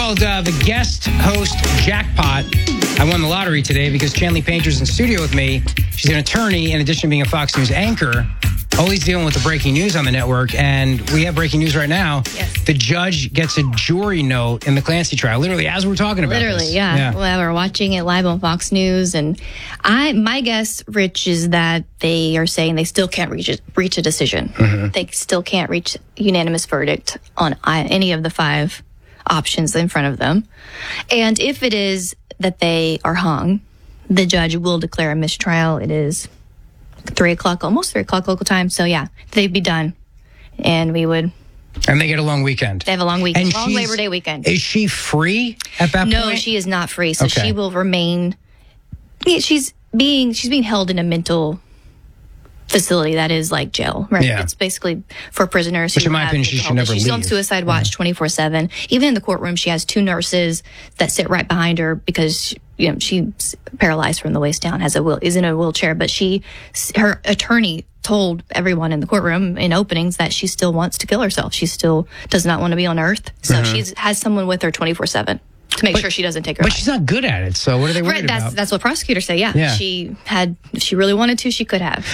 called the guest host jackpot. I won the lottery today because Chanley Painter's in studio with me. She's an attorney in addition to being a Fox News anchor. Always dealing with the breaking news on the network, and we have breaking news right now. Yes. The judge gets a jury note in the Clancy trial, literally as we're talking about Literally, this. yeah. Well, we're watching it live on Fox News, and my guess, Rich, is that they are saying they still can't reach a decision. Mm-hmm. They still can't reach unanimous verdict on any of the 5 options in front of them. And if it is that they are hung, the judge will declare a mistrial. It is 3 o'clock, almost 3 o'clock local time. So yeah, they'd be done. And we would. And they get a long weekend. They have a long weekend, And long Labor Day weekend. Is she free at that point? No, she is not free. So Okay. she will remain. She's being held in a mental facility that is like jail, right? Yeah. It's basically for prisoners. Which who in my have opinion, she mental should health never issues. She's on leave. suicide watch 24/7. Even in the courtroom, she has 2 nurses that sit right behind her because she's paralyzed from the waist down, is in a wheelchair. But her attorney told everyone in the courtroom in openings that she still wants to kill herself. She still does not want to be on earth. So she has someone with her 24/7 to make sure she doesn't take her But life. she's not good at it, so what are they worried about? That's what prosecutors say. Yeah. Yeah. If she really wanted to, she could have.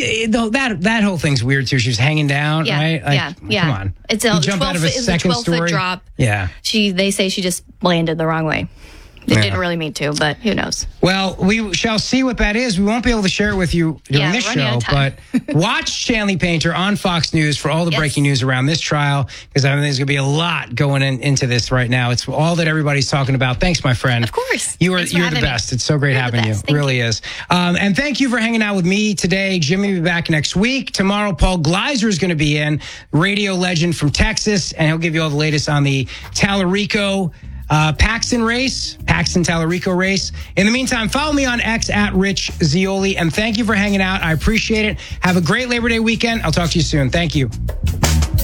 That whole thing's weird too. She was hanging down, Yeah, right? Like, yeah. Come on. It's You a jump out of a 12 story. foot drop. Yeah. They say she just landed the wrong way. It didn't really mean to, but who knows? Well, we shall see what that is. We won't be able to share it with you during this we're running show, out of time. but watch Chanley Painter on Fox News for all the Yes. breaking news around this trial, because I think there's going to be a lot going into this right now. It's all that everybody's talking about. Thanks, my friend. Of course. You're Thanks for the having me. best. It's so great You're the having you. best. It Thank really is. And thank you for hanging out with me today. Jimmy will be back next week. Tomorrow, Paul Gleiser is going to be in, radio legend from Texas, and he'll give you all the latest on the Tallarico Paxton Tallarico race. In the meantime, follow me on X at Rich Zeoli, and thank you for hanging out. I appreciate it. Have a great Labor Day weekend. I'll talk to you soon. Thank you.